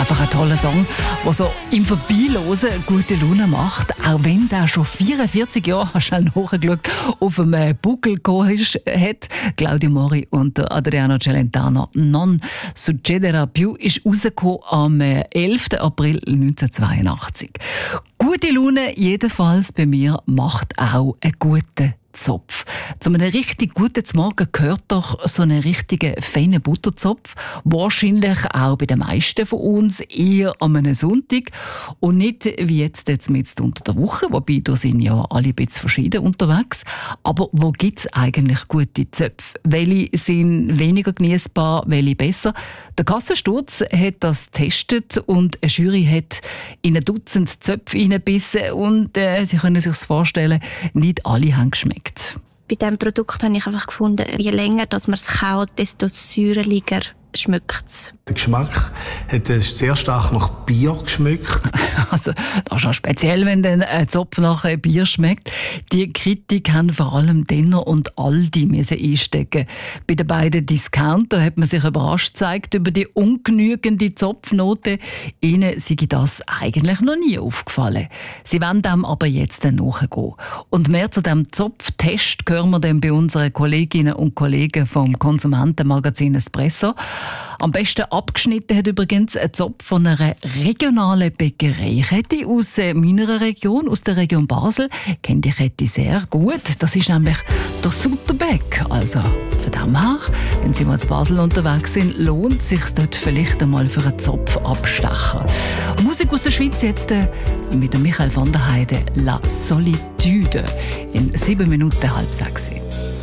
Einfach ein toller Song, der so im Vorbeilosen gute Laune macht, auch wenn der schon 44 Jahre, hast du nachgeschaut, auf einem Buckel hat. Claudio Mori und Adriano Celentano. Non succederà più ist rausgekommen am 11. April 1982. Gute Laune jedenfalls bei mir macht auch einen guten Zopf. Zu einem richtig guten Morgen gehört doch so einen richtigen feinen Butterzopf. Wahrscheinlich auch bei den meisten von uns eher an einem Sonntag und nicht wie jetzt mit unter der Woche, wobei da sind ja alle ein bisschen verschieden unterwegs. Aber wo gibt es eigentlich gute Zöpfe? Welche sind weniger genießbar, welche besser? Der Kassensturz hat das getestet und eine Jury hat in ein Dutzend Zöpfe reingebissen und Sie können sich vorstellen, nicht alle haben geschmeckt. Bei diesem Produkt habe ich einfach gefunden, je länger dass man es kaut, desto säuerlicher schmeckt es. Der Geschmack hat sehr stark nach Bier geschmeckt. Also, das ist schon speziell, wenn dann ein Zopf nach Bier schmeckt. Die Kritik haben vor allem Denner und Aldi müssen einstecken. Bei den beiden Discounter hat man sich überrascht gezeigt über die ungenügende Zopfnote. Ihnen sei das eigentlich noch nie aufgefallen. Sie wollen dem aber jetzt nachgehen. Und mehr zu diesem Zopftest hören wir dann bei unseren Kolleginnen und Kollegen vom Konsumentenmagazin Espresso. Am besten abgeschnitten hat übrigens ein Zopf von einer regionalen Bäckereikette aus meiner Region, aus der Region Basel. Kennt die Kette sehr gut. Das ist nämlich der Sutterbäck. Also von dem her, wenn Sie mal in Basel unterwegs sind, lohnt es sich dort vielleicht einmal für einen Zopf abstechen. Musik aus der Schweiz jetzt mit Michael van der Heijden, La Solitude in 7 Minuten 5:30.